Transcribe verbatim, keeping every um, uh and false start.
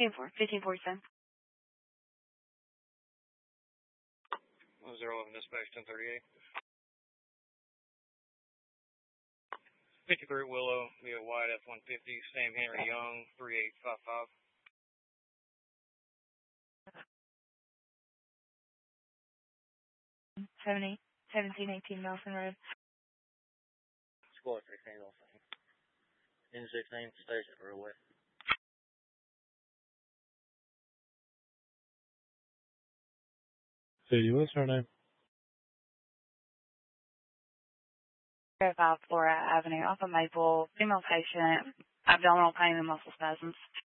ten four, fifteen forty-seven. zero eleven dispatch, ten thirty-eight. fifty-three Willow, via White F one fifty, Sam Henry Young, three eight five five. seventy, seventeen eighteen Nelson Road. Squad sixteen, Nelson. N sixteen, station railway. City, what's her name? five Flora Avenue, off of Maple, female patient, abdominal pain and muscle spasms.